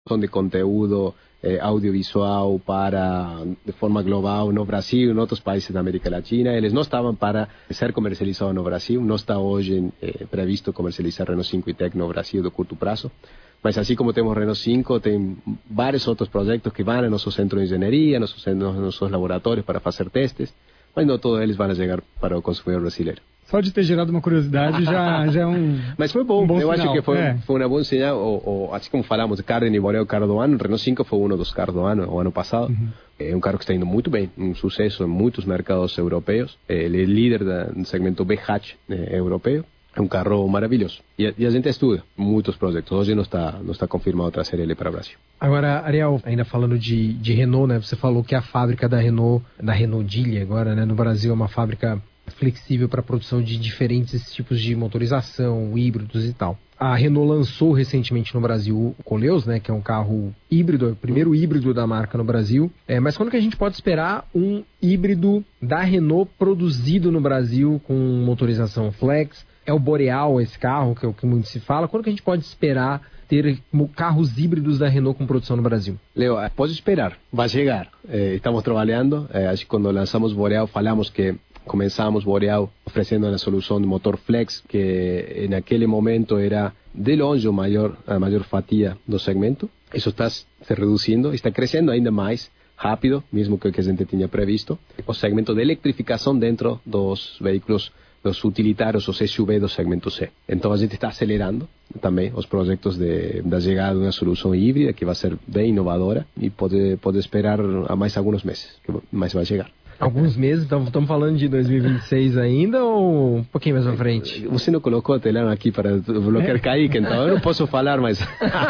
de conteúdo audiovisual de forma global no Brasil e em outros países da América Latina. Eles não estavam para ser comercializados no Brasil, não está hoje previsto comercializar Renault 5 e Tech no Brasil do curto prazo. Mas assim como temos Renault 5, tem vários outros projetos que vão a nosso centro de engenharia, nossos laboratórios para fazer testes, mas não todos eles vão chegar para o consumidor brasileiro. Só de ter gerado uma curiosidade já é um. Mas foi bom, eu sinal. acho que foi uma boa sinal. Assim como falamos de Cardin e Boreo, carro do ano, o Renault 5 foi um dos carros do ano, o ano passado. Uhum. É um carro que está indo muito bem, um sucesso em muitos mercados europeus. Ele é líder do segmento B-Hatch europeu. É um carro maravilhoso. E a gente estuda muitos projetos. Hoje não está confirmado trazer ele para o Brasil. Agora, Ariel, ainda falando de Renault, né? Você falou que a fábrica da Renault Daily agora, né, no Brasil, é uma fábrica flexível para a produção de diferentes tipos de motorização, híbridos e tal. A Renault lançou recentemente no Brasil o Koleos, né, que é um carro híbrido, o primeiro híbrido da marca no Brasil. Mas quando que a gente pode esperar um híbrido da Renault produzido no Brasil com motorização flex? É o Boreal esse carro, que é o que muito se fala. Quando que a gente pode esperar ter carros híbridos da Renault com produção no Brasil? Leo, pode esperar, vai chegar. Estamos trabalhando. Acho que quando lançamos Boreal falamos que começamos Boreal oferecendo uma solução de motor flex, que naquele momento era de longe a maior fatia do segmento. Isso está se reduzindo, está crescendo ainda mais rápido, mesmo que o que a gente tinha previsto. O segmento de eletrificação dentro dos veículos, dos utilitários, os SUV do segmento C. Então a gente está acelerando também os projetos da chegada de uma solução híbrida que vai ser bem inovadora e pode esperar a mais alguns meses, mas vai chegar. Alguns meses? Então estamos falando de 2026 ainda ou um pouquinho mais à frente? Você não colocou o telão aqui para bloquear Kaique, então eu não posso falar, mas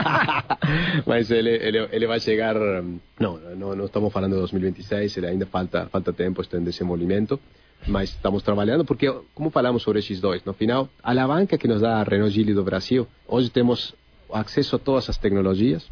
mas ele vai chegar. Não estamos falando de 2026, ele ainda falta tempo, está em desenvolvimento, mas estamos trabalhando porque, como falamos sobre X2, no final, a alavanca que nos dá a Renault Geely do Brasil, hoje temos acesso a todas as tecnologias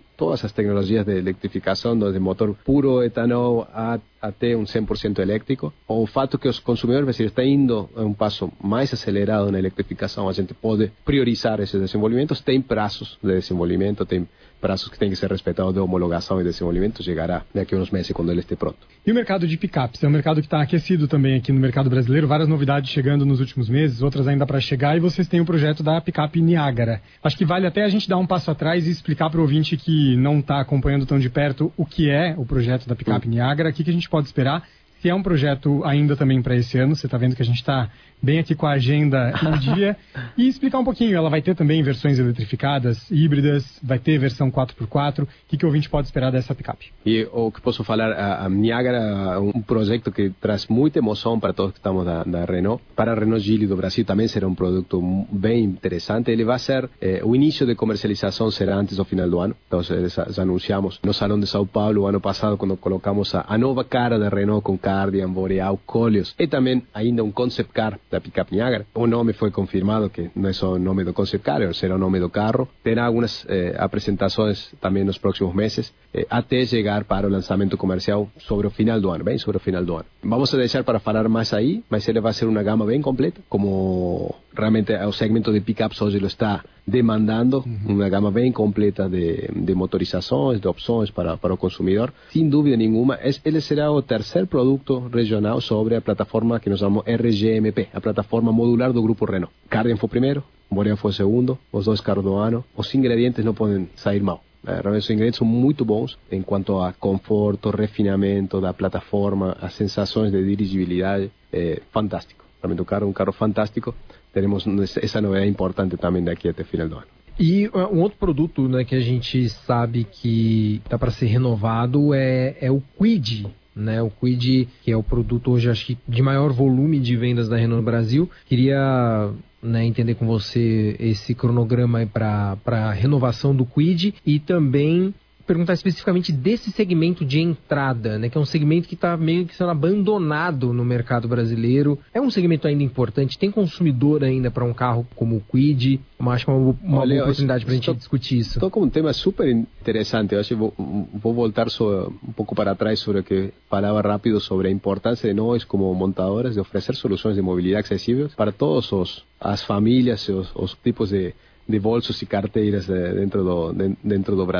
de eletrificação, de motor puro etanol até 100% elétrico. O fato que os consumidores brasileiros estão indo a um passo mais acelerado na eletrificação, a gente pode priorizar esses desenvolvimentos. Tem prazos de desenvolvimento, tem prazos que têm que ser respeitados de homologação e desenvolvimento, chegará daqui a uns meses quando ele esteja pronto. E o mercado de picapes? É um mercado que está aquecido também aqui no mercado brasileiro, várias novidades chegando nos últimos meses, outras ainda para chegar, e vocês têm o projeto da picape Niagara. Acho que vale até a gente dar um passo atrás e explicar para o ouvinte que não está acompanhando tão de perto o que é o projeto da picape Niagara, o que a gente pode esperar. Se é um projeto ainda também para esse ano, você está vendo que a gente está bem aqui com a agenda em dia, e explicar um pouquinho, ela vai ter também versões eletrificadas, híbridas, vai ter versão 4x4, o que o ouvinte pode esperar dessa picape? E o que posso falar, a Niagara é um projeto que traz muita emoção para todos que estamos da Renault. Para a Renault Geely do Brasil também será um produto bem interessante. Ele vai ser, o início de comercialização será antes do final do ano, então já anunciamos no Salão de São Paulo o ano passado, quando colocamos a nova cara da Renault com Cardian, Boreal, Koleos, e também ainda um concept car da picape Niagara. O nome foi confirmado, que não é só o nome do concept car, será o nome do carro. Terá algumas apresentações também nos próximos meses, até chegar para o lançamento comercial sobre o final do ano, bem sobre o final do ano. Vamos deixar para falar mais aí, mas ele vai ser uma gama bem completa, como realmente o segmento de picapes hoje lo está demandando, uma gama bem completa de motorizações, de opções para o consumidor. Sem dúvida nenhuma, ele será o terceiro produto regional sobre a plataforma que nós chamamos RGMP, a plataforma modular do Grupo Renault. Cardian foi o primeiro, Boreal foi o segundo, os dois carros do ano. Os ingredientes não podem sair mal. Realmente os ingredientes são muito bons em quanto a conforto, refinamento da plataforma, as sensações de dirigibilidade. É fantástico. Realmente o carro é um carro fantástico. Teremos essa novidade importante também daqui até o final do ano. E um outro produto, né, que a gente sabe que está para ser renovado é o Kwid, né? O Kwid, que é o produto hoje, acho que de maior volume de vendas da Renault no Brasil. Queria, né, entender com você esse cronograma para a renovação do Kwid e também perguntar especificamente desse segmento de entrada, né, que é um segmento que está meio que sendo abandonado no mercado brasileiro. É um segmento ainda importante? Tem consumidor ainda para um carro como o Kwid? Eu acho que é uma boa oportunidade para a gente discutir isso. Estou com um tema super interessante. Eu acho que vou voltar um pouco para trás sobre o que falava rápido sobre a importância de nós como montadoras de oferecer soluções de mobilidade acessíveis para todas as famílias e os tipos de bolsos e carteiras dentro do Brasil.